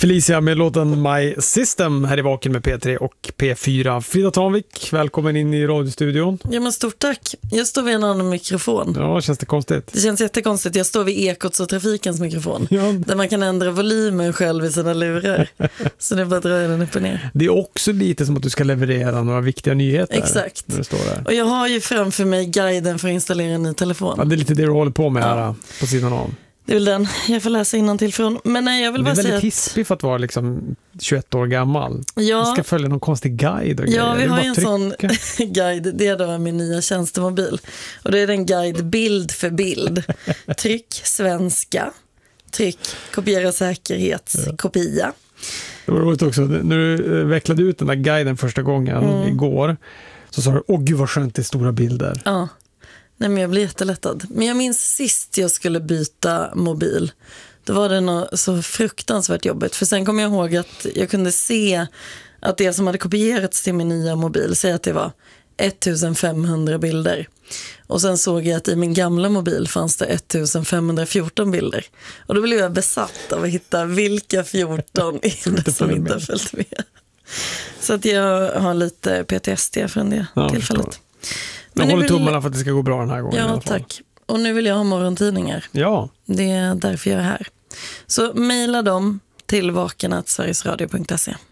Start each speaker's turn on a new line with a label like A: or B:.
A: Felicia med låten My System här i Vaken med P3 och P4. Frida Tanvik, välkommen in i radiostudion.
B: Ja, men stort tack. Jag står vid en annan mikrofon.
A: Ja, känns det konstigt?
B: Det känns jättekonstigt. Jag står vid Ekots och Trafikens mikrofon.
A: Ja.
B: Där man kan ändra volymen själv i sina lurar. Så det är bara att dra den upp och ner.
A: Det är också lite som att du ska leverera några viktiga nyheter.
B: Exakt.
A: När du står där.
B: Och jag har ju framför mig guiden för att installera en ny telefon.
A: Ja, det är lite det du håller på med här på sidan av.
B: Det är väl den jag får läsa innantill från. Men nej, jag vill bara säga
A: det är väldigt hispig för att vara liksom 21 år gammal.
B: Ja,
A: du ska följa någon konstig guide och
B: ja,
A: grejer.
B: vi har ju en sån guide. Det är då min nya tjänstemobil. Och det är en guide bild för bild. Tryck, svenska. Tryck, kopiera säkerhetskopia.
A: Det var roligt också. När du vecklade ut den där guiden första gången igår så sa du, åh gud vad skönt det är stora bilder.
B: Ja. Nej, men jag blev jättelättad. Men jag minns sist jag skulle byta mobil. Då var det något så fruktansvärt jobbigt. För sen kom jag ihåg att jag kunde se att det som hade kopierats till min nya mobil, säg att det var 1500 bilder. Och sen såg jag att i min gamla mobil fanns det 1514 bilder. Och då blev jag besatt av att hitta vilka 14 är det som inte har följt med. Så att jag har lite PTSD från det tillfället.
A: Jag håller tummarna för att det ska gå bra den här gången.
B: Ja, tack. Och nu vill jag ha morgontidningar.
A: Ja.
B: Det är därför jag är här. Så mejla dem till vaken@sverigesradio.se.